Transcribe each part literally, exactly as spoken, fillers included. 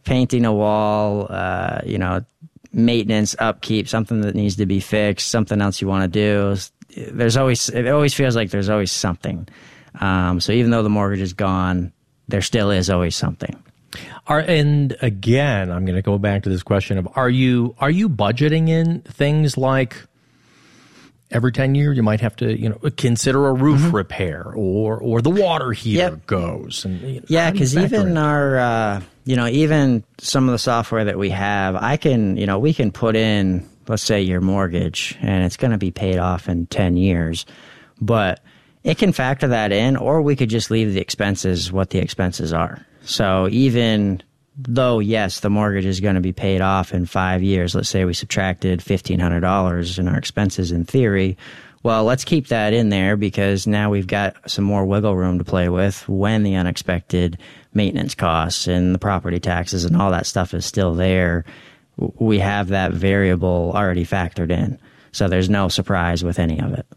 painting a wall, uh, you know, maintenance, upkeep, something that needs to be fixed, something else you want to do. There's always, it always feels like there's always something. Um, so even though the mortgage is gone, there still is always something. Are, and again, I'm going to go back to this question of, are you, are you budgeting in things like every ten years you might have to, you know, consider a roof mm-hmm. repair or, or the water heater yep. goes? And you know, yeah, because even our, uh, you know, even some of the software that we have, I can, you know, we can put in, let's say your mortgage and it's going to be paid off in ten years, but it can factor that in, or we could just leave the expenses what the expenses are. So even though, yes, the mortgage is going to be paid off in five years, let's say we subtracted fifteen hundred dollars in our expenses in theory, well, let's keep that in there because now we've got some more wiggle room to play with when the unexpected maintenance costs and the property taxes and all that stuff is still there. We have that variable already factored in. So there's no surprise with any of it.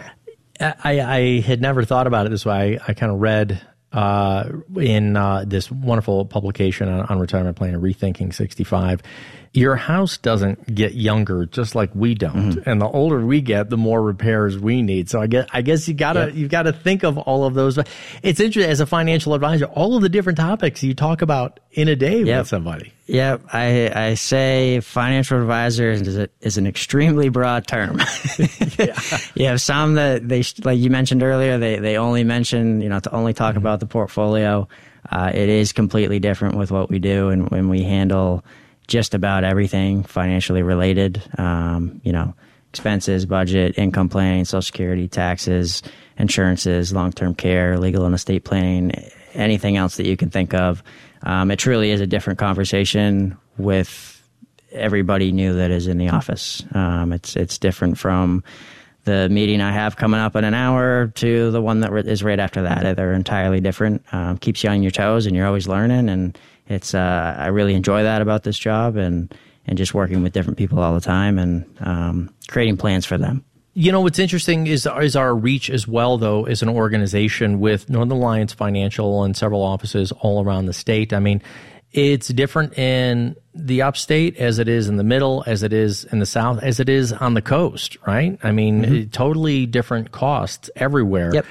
I, I had never thought about it this way. I, I kind of read uh, in uh, this wonderful publication on, on retirement planning, Rethinking sixty-five. Your house doesn't get younger, just like we don't, mm-hmm. and the older we get, the more repairs we need. So I guess I guess you gotta yep. you gotta think of all of those. It's interesting as a financial advisor, all of the different topics you talk about in a day yep. with somebody. Yeah, I I say financial advisor is, a, is an extremely broad term. yeah. You have some that they, like you mentioned earlier, they they only mention, you know, to only talk mm-hmm. about the portfolio. Uh, it is completely different with what we do, and when we handle just about everything financially related, um, you know, expenses, budget, income planning, Social Security, taxes, insurances, long-term care, legal and estate planning, anything else that you can think of. Um, it truly is a different conversation with everybody new that is in the office. Um, it's it's different from the meeting I have coming up in an hour to the one that is right after that. They're entirely different. Um, keeps you on your toes, and you're always learning. And it's uh, I really enjoy that about this job, and and just working with different people all the time and um, creating plans for them. You know, what's interesting is, is our reach as well, though, as an organization with Northern Alliance Financial and several offices all around the state. I mean, it's different in the upstate as it is in the middle, as it is in the south, as it is on the coast, right? I mean, mm-hmm. totally different costs everywhere. Yep.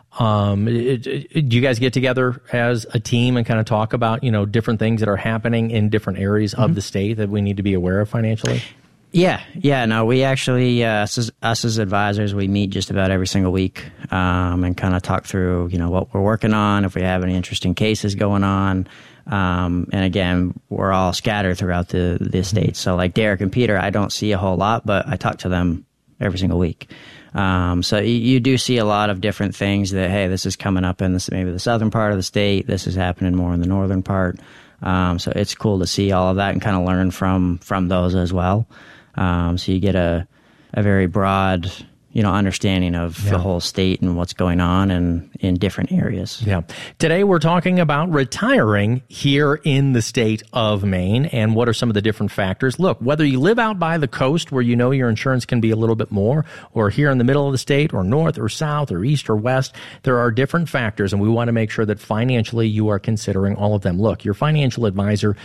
Um, it, it, do you guys get together as a team and kind of talk about, you know, different things that are happening in different areas mm-hmm. of the state that we need to be aware of financially? Yeah, yeah, no, we actually, uh, us, as, us as advisors, we meet just about every single week um, and kind of talk through, you know, what we're working on, if we have any interesting cases going on. Um, and again, we're all scattered throughout the, the state. So like Derek and Peter, I don't see a whole lot, but I talk to them every single week. Um, so you, you do see a lot of different things that, hey, this is coming up in this, maybe the southern part of the state. This is happening more in the northern part. Um, so it's cool to see all of that and kind of learn from, from those as well. Um, so you get a, a very broad, you know, understanding of yeah. the whole state and what's going on and in different areas. Yeah. Today we're talking about retiring here in the state of Maine and what are some of the different factors. Look, whether you live out by the coast where you know your insurance can be a little bit more, or here in the middle of the state, or north or south or east or west, there are different factors, and we want to make sure that financially you are considering all of them. Look, your financial advisor,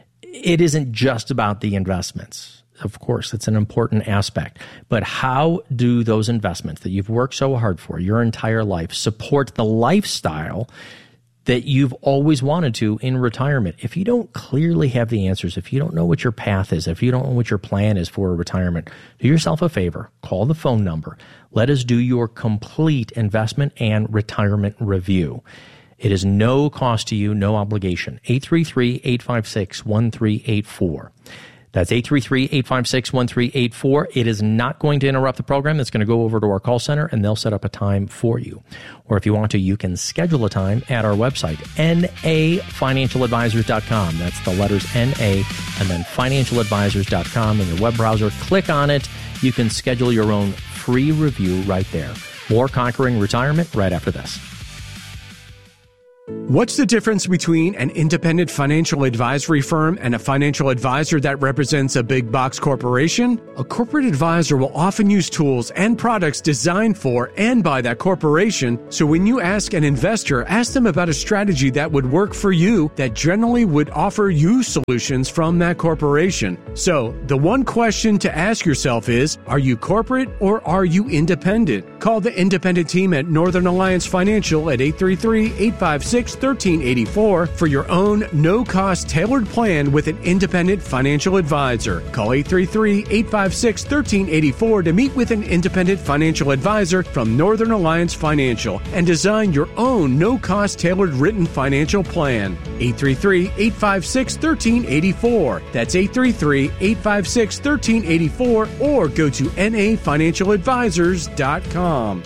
it isn't just about the investments. Of course, it's an important aspect. But how do those investments that you've worked so hard for your entire life support the lifestyle that you've always wanted to in retirement? If you don't clearly have the answers, if you don't know what your path is, if you don't know what your plan is for retirement, do yourself a favor. Call the phone number. Let us do your complete investment and retirement review. It is no cost to you, no obligation. eight three three, eight five six, one three eight four. That's eight three three, eight five six, one three eight four. It is not going to interrupt the program. It's going to go over to our call center, and they'll set up a time for you. Or if you want to, you can schedule a time at our website, N A financial advisors dot com. That's the letters N A and then financial advisors dot com in your web browser. Click on it. You can schedule your own free review right there. More Conquering Retirement right after this. What's the difference between an independent financial advisory firm and a financial advisor that represents a big box corporation? A corporate advisor will often use tools and products designed for and by that corporation, so when you ask an investor, ask them about a strategy that would work for you that generally would offer you solutions from that corporation. So, the one question to ask yourself is, are you corporate or are you independent? Call the independent team at Northern Alliance Financial at eight three three, eight five six, one three eight four for your own no-cost tailored plan with an independent financial advisor. Call eight three three, eight five six, one three eight four to meet with an independent financial advisor from Northern Alliance Financial and design your own no-cost tailored written financial plan. eight three three, eight five six, one three eight four. That's eight three three, eight five six, one three eight four or go to N A financial advisors dot com.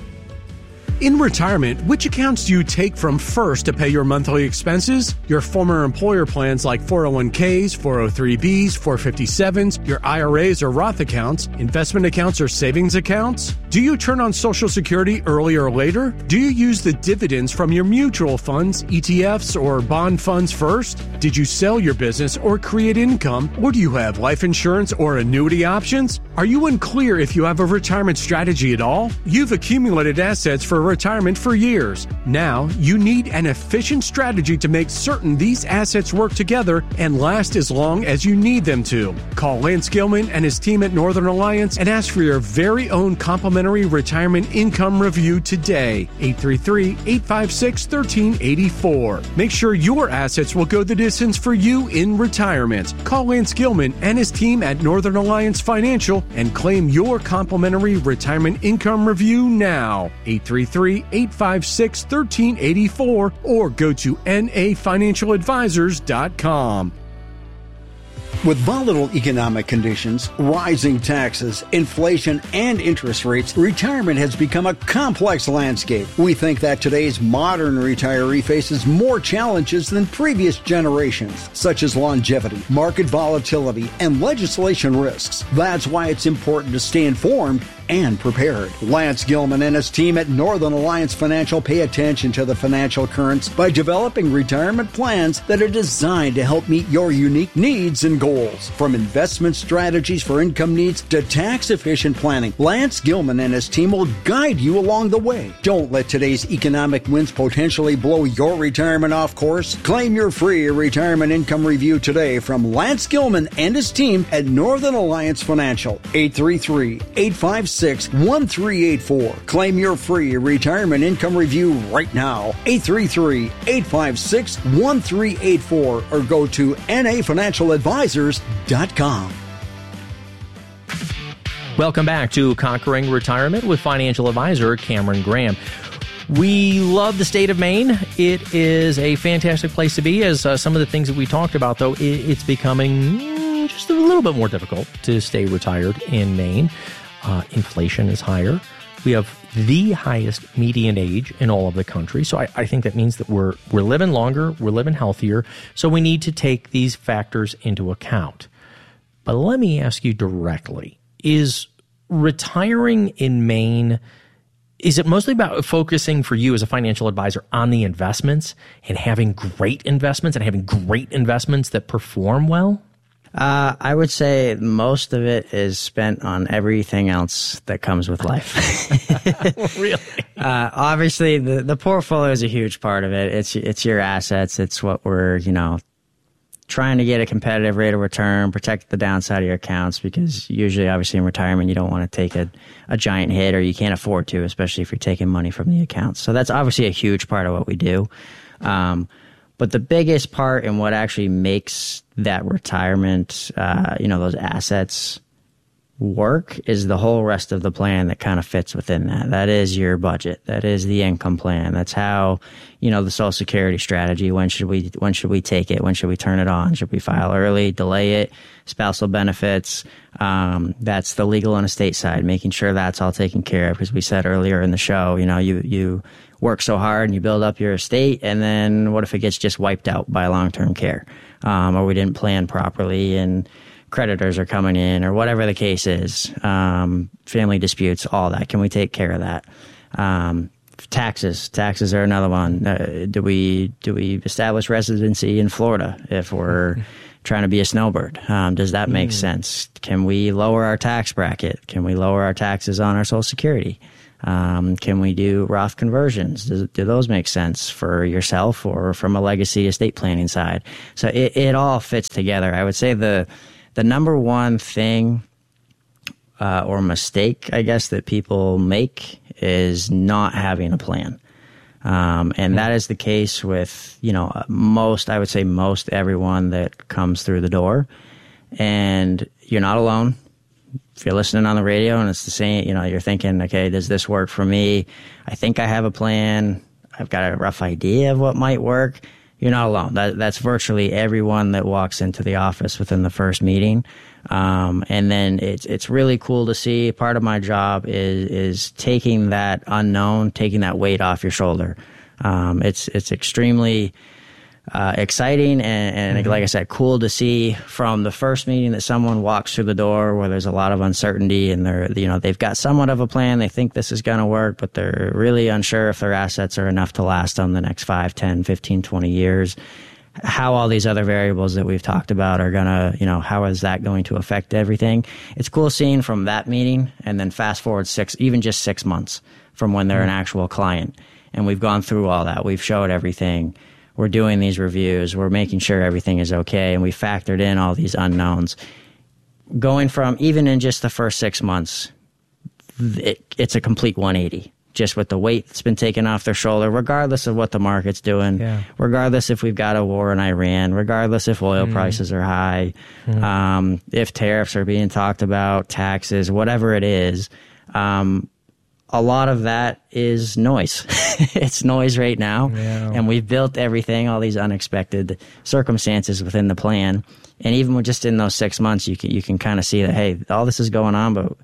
In retirement, which accounts do you take from first to pay your monthly expenses? Your former employer plans like four oh one k's, four oh three b's, four fifty-sevens, your I R A's or Roth accounts, investment accounts or savings accounts? Do you turn on Social Security early or later? Do you use the dividends from your mutual funds, E T Fs, or bond funds first? Did you sell your business or create income? Or do you have life insurance or annuity options? Are you unclear if you have a retirement strategy at all? You've accumulated assets for retirement for years. Now, you need an efficient strategy to make certain these assets work together and last as long as you need them to. Call Lance Gilman and his team at Northern Alliance and ask for your very own complimentary retirement income review today. eight three three, eight five six, one three eight four. Make sure your assets will go the distance for you in retirement. Call Lance Gilman and his team at Northern Alliance Financial and claim your complimentary retirement income review now. eight three three, eight five six, one three eight four or go to N A financial advisors dot com. With volatile economic conditions, rising taxes, inflation, and interest rates, retirement has become a complex landscape. We think that today's modern retiree faces more challenges than previous generations, such as longevity, market volatility, and legislation risks. That's why it's important to stay informed and prepared. Lance Gilman and his team at Northern Alliance Financial pay attention to the financial currents by developing retirement plans that are designed to help meet your unique needs and goals. From investment strategies for income needs to tax-efficient planning, Lance Gilman and his team will guide you along the way. Don't let today's economic winds potentially blow your retirement off course. Claim your free retirement income review today from Lance Gilman and his team at Northern Alliance Financial. eight three three, eight five six, one three eight four. Claim your free retirement income review right now. eight three three, eight five six, one three eight four or go to N A financial advisors dot com. Welcome back to Conquering Retirement with financial advisor Cameron Graham. We love the state of Maine. It is a fantastic place to be. As uh, some of the things that we talked about, though, it, it's becoming mm, just a little bit more difficult to stay retired in Maine. Uh, inflation is higher. We have the highest median age in all of the country. So I, I think that means that we're we're living longer, we're living healthier. So we need to take these factors into account. But let me ask you directly, is retiring in Maine, is it mostly about focusing for you as a financial advisor on the investments and having great investments and having great investments that perform well? Uh, I would say most of it is spent on everything else that comes with life. Really? Uh, obviously, the, the portfolio is a huge part of it. It's it's your assets. It's what we're, you know, trying to get a competitive rate of return, protect the downside of your accounts, because usually, obviously, in retirement, you don't want to take a, a giant hit, or you can't afford to, especially if you're taking money from the accounts. So that's obviously a huge part of what we do. Um, But the biggest part in what actually makes that retirement, uh, you know, those assets work is the whole rest of the plan that kind of fits within that. That is your budget. That is the income plan. That's how, you know, the Social Security strategy. When should we, when should we take it? When should we turn it on? Should we file early, delay it? Spousal benefits. Um, that's the legal and estate side, making sure that's all taken care of. Because we said earlier in the show, you know, you, you work so hard and you build up your estate, and then what if it gets just wiped out by long-term care? Um, or we didn't plan properly and creditors are coming in, or whatever the case is, um, family disputes, all that. Can we take care of that? Um, taxes. Taxes are another one. Uh, do we do we establish residency in Florida if we're trying to be a snowbird? Um, does that make mm. sense? Can we lower our tax bracket? Can we lower our taxes on our Social Security? Um, can we do Roth conversions? Do, do those make sense for yourself or from a legacy estate planning side? So it, it all fits together. I would say the the number one thing uh, or mistake, I guess, that people make is not having a plan. Um, and that is the case with, you know, most, I would say most everyone that comes through the door. And you're not alone. If you're listening on the radio and it's the same, you know, you're thinking, okay, does this work for me? I think I have a plan. I've got a rough idea of what might work. You're not alone. That, that's virtually everyone that walks into the office within the first meeting. Um, and then it's it's really cool to see. Part of my job is is taking that unknown, taking that weight off your shoulder. Um, it's it's extremely uh, exciting and, and mm-hmm. like I said, cool to see from the first meeting that someone walks through the door where there's a lot of uncertainty and they're you know they've got somewhat of a plan. They think this is going to work, but they're really unsure if their assets are enough to last them the next five, ten, fifteen, twenty years. How all these other variables that we've talked about are going to, you know, how is that going to affect everything? It's cool seeing from that meeting and then fast forward six, even just six months from when they're an actual client. And we've gone through all that. We've showed everything. We're doing these reviews. We're making sure everything is okay. And we factored in all these unknowns. Going from, even in just the first six months, it, it's a complete one eighty. Just with the weight that's been taken off their shoulder, regardless of what the market's doing, yeah. regardless if we've got a war in Iran, regardless if oil mm. prices are high, mm. um, if tariffs are being talked about, taxes, whatever it is, um, a lot of that is noise. It's noise right now. Yeah. And we've built everything, all these unexpected circumstances within the plan. And even with just in those six months, you can, you can kind of see that, hey, all this is going on, but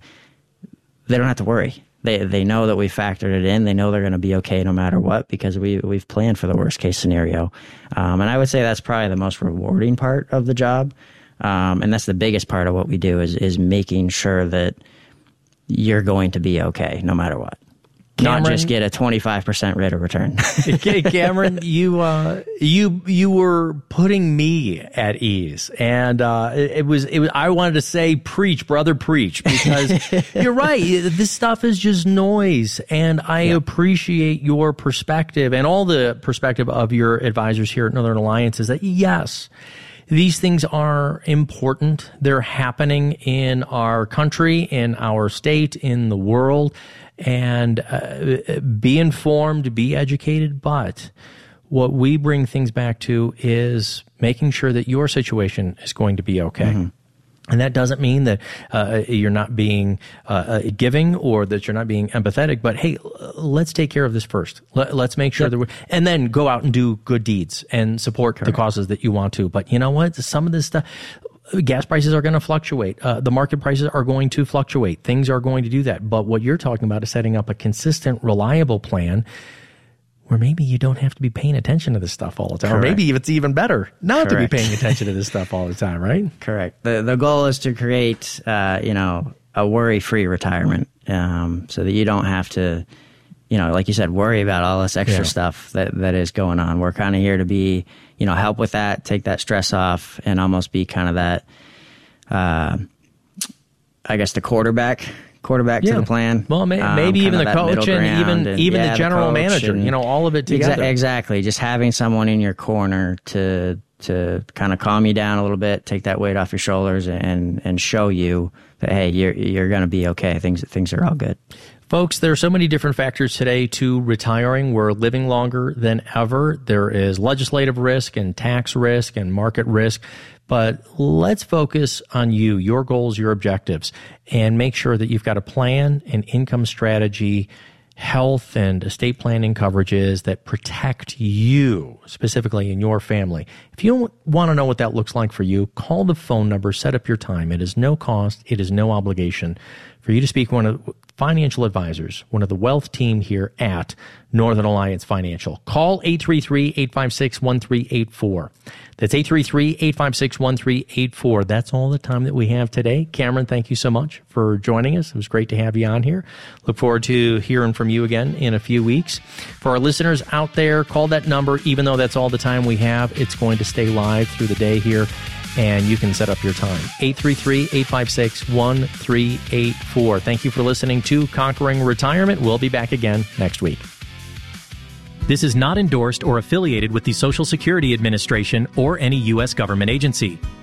they don't have to worry. They they know that we factored it in. They know they're going to be okay no matter what because we, we've planned for the worst case scenario. Um, and I would say that's probably the most rewarding part of the job. Um, and that's the biggest part of what we do is is making sure that you're going to be okay no matter what. Cameron, not just get a twenty-five percent rate of return. Cameron, you uh, you you were putting me at ease, and uh, it, it was it was. I wanted to say, preach, brother, preach, because you're right. This stuff is just noise, and I yeah. appreciate your perspective and all the perspective of your advisors here at Northern Alliance. Is that yes, these things are important. They're happening in our country, in our state, in the world. And uh, be informed, be educated, but what we bring things back to is making sure that your situation is going to be okay. Mm-hmm. And that doesn't mean that uh, you're not being uh, giving or that you're not being empathetic, but hey, let's take care of this first. Let, let's make sure yep. that we're, and then go out and do good deeds and support Correct. The causes that you want to. But you know what? Some of this stuff, gas prices are going to fluctuate. Uh, the market prices are going to fluctuate. Things are going to do that. But what you're talking about is setting up a consistent, reliable plan where maybe you don't have to be paying attention to this stuff all the time. Correct. Or maybe it's even better not Correct. To be paying attention to this stuff all the time, right? Correct. The the goal is to create, uh, you know, a worry-free retirement um, so that you don't have to, you know, like you said, worry about all this extra yeah. stuff that, that is going on. We're kind of here to be, you know, help with that, take that stress off, and almost be kind of that, uh, I guess, the quarterback. quarterback yeah. to the plan. Well, may, um, maybe even the coach and even and, even yeah, the general the manager, and, you know, all of it together. Exa- exactly. Just having someone in your corner to to kind of calm you down a little bit, take that weight off your shoulders and and show you that, hey, you're you're going to be okay. Things things are all good. Folks, there are so many different factors today to retiring. We're living longer than ever. There is legislative risk and tax risk and market risk. But let's focus on you, your goals, your objectives, and make sure that you've got a plan, an income strategy, health and estate planning coverages that protect you, specifically in your family. If you want to know what that looks like for you, call the phone number, set up your time. It is no cost. It is no obligation. for you to speak with one of the financial advisors, one of the wealth team here at Northern Alliance Financial. Call eight three three, eight five six, one three eight four. That's eight three three, eight five six, one three eight four. That's all the time that we have today. Cameron, thank you so much for joining us. It was great to have you on here. Look forward to hearing from you again in a few weeks. For our listeners out there, call that number. Even though that's all the time we have, it's going to stay live through the day here, and you can set up your time. eight three three, eight five six, one three eight four. Thank you for listening to Conquering Retirement. We'll be back again next week. This is not endorsed or affiliated with the Social Security Administration or any U S government agency.